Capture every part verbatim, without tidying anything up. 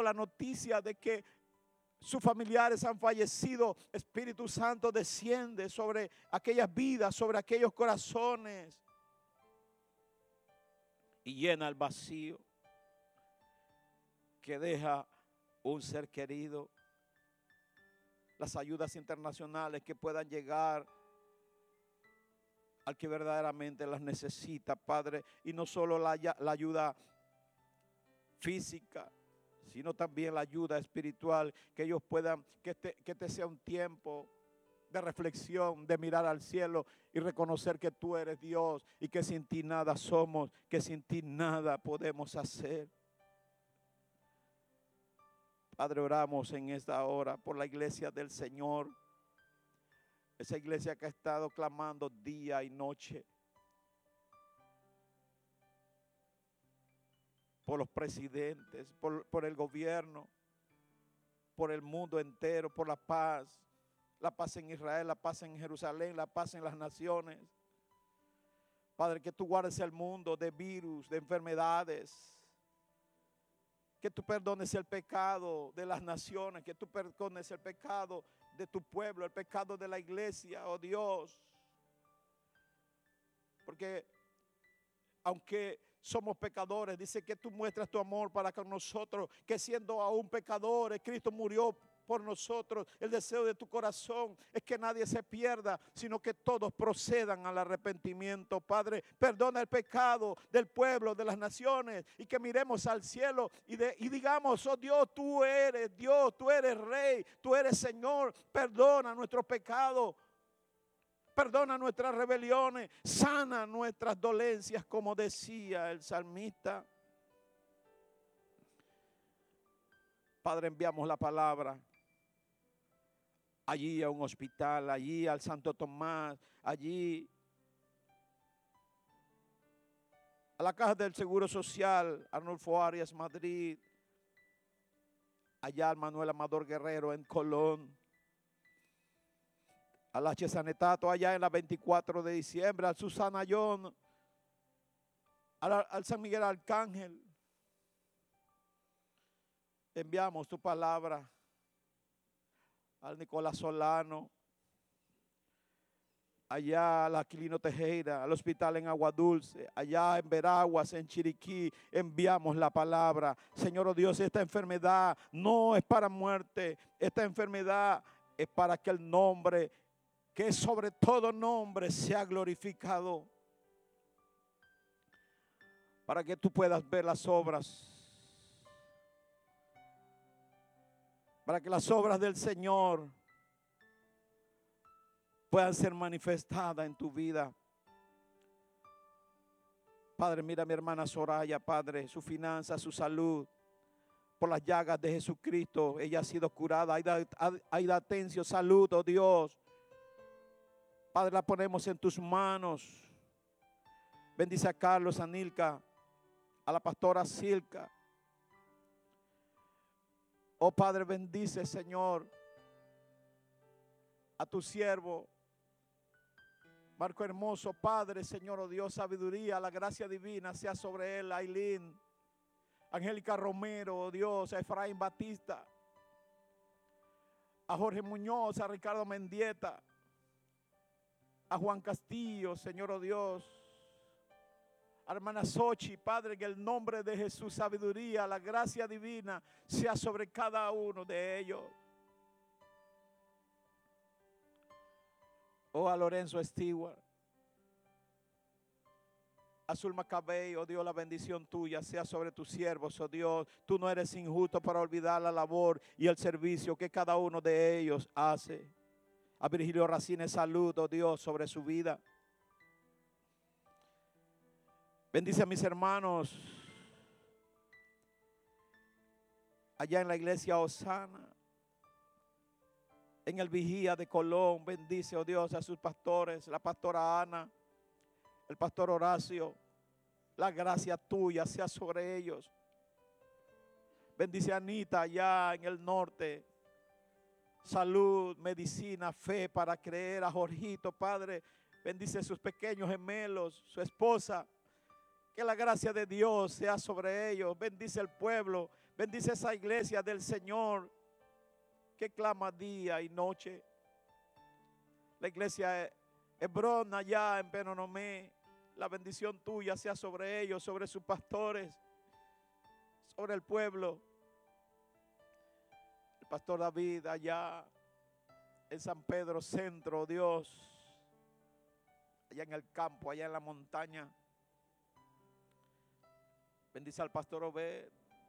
la noticia de que sus familiares han fallecido, Espíritu Santo desciende sobre aquellas vidas, sobre aquellos corazones y llena el vacío que deja un ser querido. Las ayudas internacionales que puedan llegar al que verdaderamente las necesita, Padre, y no solo la, la ayuda física, sino también la ayuda espiritual, que ellos puedan, que este, que este sea un tiempo de reflexión, de mirar al cielo y reconocer que tú eres Dios y que sin ti nada somos, que sin ti nada podemos hacer. Padre, oramos en esta hora por la iglesia del Señor, esa iglesia que ha estado clamando día y noche por los presidentes, por, por el gobierno, por el mundo entero, por la paz, la paz en Israel, la paz en Jerusalén, la paz en las naciones. Padre, que tú guardes el mundo de virus, de enfermedades, que tú perdones el pecado de las naciones, que tú perdones el pecado de tu pueblo, el pecado de la iglesia, oh Dios. Porque aunque somos pecadores, dice que tú muestras tu amor para con nosotros, que siendo aún pecadores, Cristo murió por nosotros. El deseo de tu corazón es que nadie se pierda, sino que todos procedan al arrepentimiento. Padre, perdona el pecado del pueblo, de las naciones, y que miremos al cielo y, de, y digamos, oh Dios, tú eres Dios, tú eres Rey, tú eres Señor. Perdona nuestros pecados, perdona nuestras rebeliones, sana nuestras dolencias, como decía el salmista. Padre, enviamos la palabra allí a un hospital, allí al Santo Tomás, allí a la Caja del Seguro Social, Arnulfo Arias, Madrid, allá al Manuel Amador Guerrero en Colón, al H. Sanetato allá en la veinticuatro de diciembre, al Susana Yon, al, al San Miguel Arcángel. Enviamos tu palabra al Nicolás Solano, allá al Aquilino Tejera, al hospital en Agua Dulce, allá en Veraguas, en Chiriquí. Enviamos la palabra. Señor, oh Dios, esta enfermedad no es para muerte, esta enfermedad es para que el nombre, que es sobre todo nombre, sea glorificado, para que tú puedas ver las obras, para que las obras del Señor puedan ser manifestadas en tu vida. Padre, mira a mi hermana Soraya, Padre, su finanza, su salud, por las llagas de Jesucristo, ella ha sido curada. Aida, Aida Atencio, salud, oh Dios. Padre, la ponemos en tus manos. Bendice a Carlos, a Nilka, a la pastora Silka. Oh Padre, bendice, Señor, a tu siervo Marco Hermoso. Padre, Señor, oh Dios, sabiduría, la gracia divina sea sobre él. Ailín, Angélica Romero, oh Dios, a Efraín Batista, a Jorge Muñoz, a Ricardo Mendieta, a Juan Castillo, Señor, oh Dios, a hermana Sochi. Padre, que el nombre de Jesús, sabiduría, la gracia divina sea sobre cada uno de ellos. Oh, a Lorenzo Stewart, a Zulma Cabey, oh Dios, la bendición tuya sea sobre tus siervos, oh Dios. Tú no eres injusto para olvidar la labor y el servicio que cada uno de ellos hace. A Virgilio Racines, salud, oh Dios, sobre su vida. Bendice a mis hermanos allá en la iglesia Osana, en el Vigía de Colón. Bendice, oh Dios, a sus pastores, la pastora Ana, el pastor Horacio. La gracia tuya sea sobre ellos. Bendice a Anita allá en el norte. Salud, medicina, fe para creer. A Jorgito, Padre, bendice a sus pequeños gemelos, su esposa. Que la gracia de Dios sea sobre ellos. Bendice el pueblo. Bendice esa iglesia del Señor que clama día y noche. La iglesia Hebrón allá en Penonomé. La bendición tuya sea sobre ellos, sobre sus pastores, sobre el pueblo. El pastor David allá en San Pedro Centro, Dios, allá en el campo, allá en la montaña. Bendice al pastor Obed,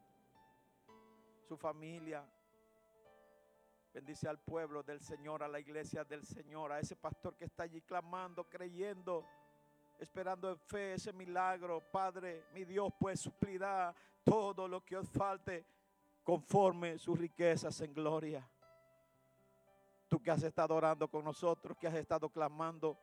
su familia. Bendice al pueblo del Señor, a la iglesia del Señor, a ese pastor que está allí clamando, creyendo, esperando en fe ese milagro. Padre, mi Dios, pues suplirá todo lo que os falte conforme sus riquezas en gloria. Tú que has estado orando con nosotros, que has estado clamando,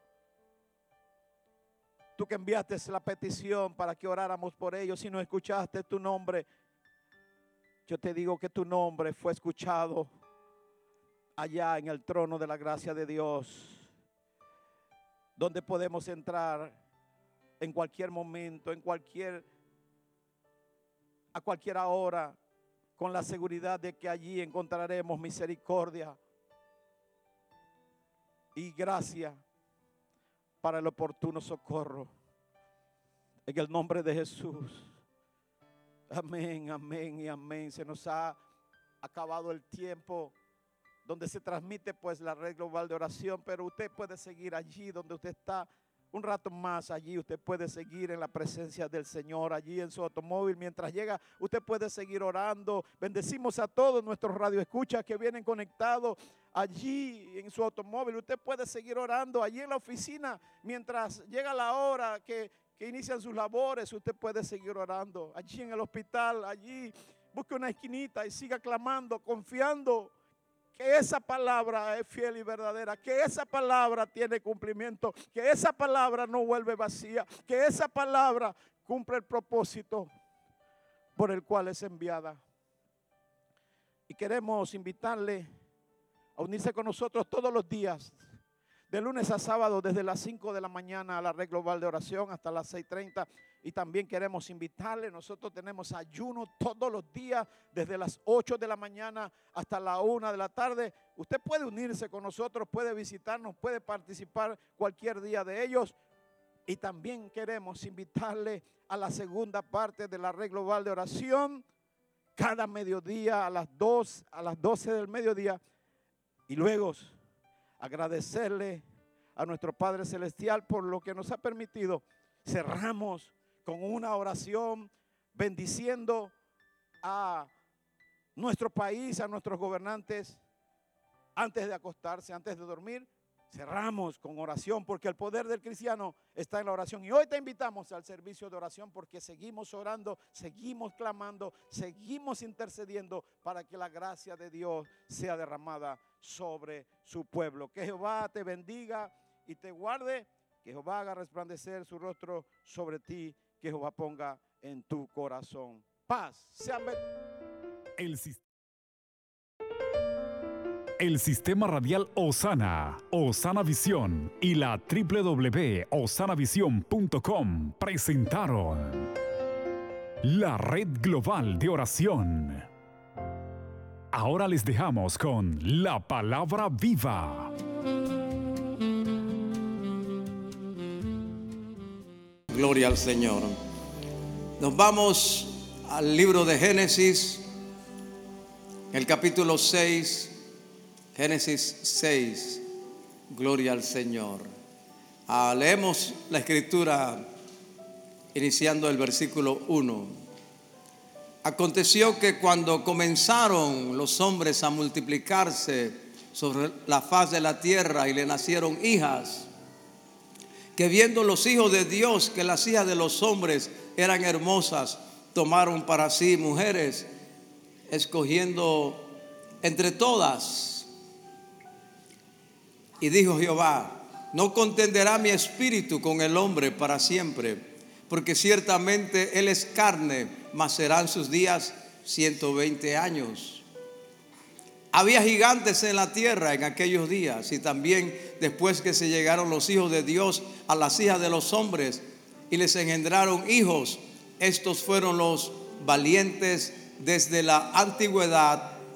tú que enviaste la petición para que oráramos por ellos, si no escuchaste tu nombre, yo te digo que tu nombre fue escuchado allá en el trono de la gracia de Dios, donde podemos entrar en cualquier momento, en cualquier, a cualquier hora, con la seguridad de que allí encontraremos misericordia y gracia para el oportuno socorro. En el nombre de Jesús. Amén, amén y amén. Se nos ha acabado el tiempo donde se transmite pues la red global de oración, pero usted puede seguir allí donde usted está un rato más. Allí usted puede seguir en la presencia del Señor, allí en su automóvil. Mientras llega, usted puede seguir orando. Bendecimos a todos nuestros radioescuchas que vienen conectados allí en su automóvil. Usted puede seguir orando allí en la oficina. Mientras llega la hora que, que inician sus labores, usted puede seguir orando. Allí en el hospital, allí busque una esquinita y siga clamando, confiando que esa palabra es fiel y verdadera, que esa palabra tiene cumplimiento, que esa palabra no vuelve vacía, que esa palabra cumple el propósito por el cual es enviada. Y queremos invitarle a unirse con nosotros todos los días, de lunes a sábado, desde las cinco de la mañana a la red global de oración hasta las seis y treinta. Y también queremos invitarle, nosotros tenemos ayuno todos los días, desde las ocho de la mañana hasta la una de la tarde. Usted puede unirse con nosotros, puede visitarnos, puede participar cualquier día de ellos. Y también queremos invitarle a la segunda parte de la red global de oración, cada mediodía a las dos, a las doce del mediodía. Y luego agradecerle a nuestro Padre Celestial por lo que nos ha permitido. Cerramos con una oración bendiciendo a nuestro país, a nuestros gobernantes, antes de acostarse, antes de dormir. Cerramos con oración porque el poder del cristiano está en la oración. Y hoy te invitamos al servicio de oración porque seguimos orando, seguimos clamando, seguimos intercediendo para que la gracia de Dios sea derramada sobre su pueblo. Que Jehová te bendiga y te guarde. Que Jehová haga resplandecer su rostro sobre ti. Que Jehová ponga en tu corazón paz. Sean el, el sistema radial Osana, Osana Visión y la doble u doble u doble u punto osana visión punto com presentaron la red global de oración. Ahora les dejamos con la palabra viva. Gloria al Señor. Nos vamos al libro de Génesis, el capítulo seis, Génesis seis. Gloria al Señor. Ah, leemos la escritura iniciando el versículo uno. Aconteció que cuando comenzaron los hombres a multiplicarse sobre la faz de la tierra y le nacieron hijas, que viendo los hijos de Dios que las hijas de los hombres eran hermosas, tomaron para sí mujeres, escogiendo entre todas. Y dijo Jehová: no contenderá mi espíritu con el hombre para siempre, porque ciertamente él es carne, mas serán sus días ciento veinte años. Había gigantes en la tierra en aquellos días, y también después que se llegaron los hijos de Dios a las hijas de los hombres y les engendraron hijos, estos fueron los valientes desde la antigüedad